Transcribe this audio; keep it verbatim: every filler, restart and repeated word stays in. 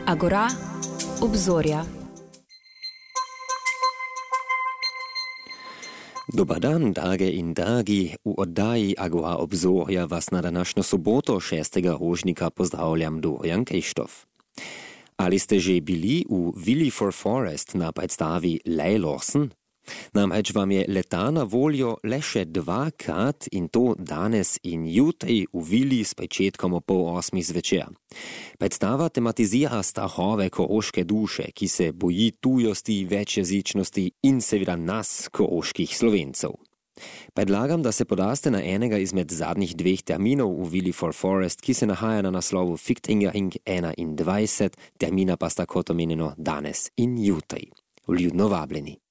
Agora, obzorja. Dobar dan, drage in dragi, u oddaji Agora obzorja vas na današnjo soboto šestega rožnika pozdravljam Dorian Krištof. Ali ste že bili u Willy for Forest na predstavi Lej Lorsen? Namreč vam je leta na voljo le še dvakrat in to danes in jutri v Willy s pričetkom o pol osmih zvečer. Predstava tematizira strahove koroške duše, ki se boji tujosti, večjezičnosti in seveda nas, koroških Slovencev. Predlagam, da se podaste na enega izmed zadnjih dveh terminov v Willy for Forest, ki se nahaja na naslovu Fichtingering enaindvajset, termina pa sta kot omenjeno danes in jutri. Vljudno vabljeni.